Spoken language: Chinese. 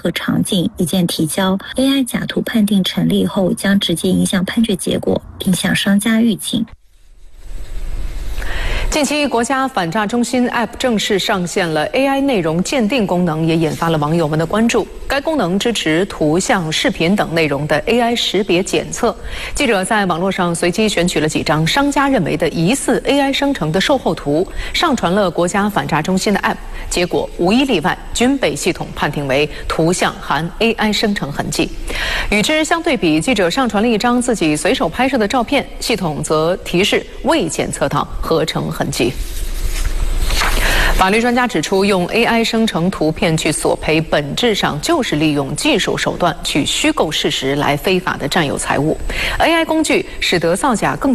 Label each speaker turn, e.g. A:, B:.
A: 何场景一键提交。AI 假图判定成立后，将直接影响判决结果，并向商家预警。
B: 近期，国家反诈中心 App 正式上线了 AI 内容鉴定功能，也引发了网友们的关注。该功能支持图像、视频等内容的 AI 识别检测。记者在网络上随机选取了几张商家认为的疑似 AI 生成的售后图，上传了国家反诈中心的 App， 结果无一例外均被系统判定为图像含 AI 生成痕迹。与之相对比，记者上传了一张自己随手拍摄的照片，系统则提示未检测到合成痕迹。法律专家指出，用 AI 生成图片去索赔，本质上就是利用技术手段去虚构事实来非法的占有财物。AI 工具使得造假更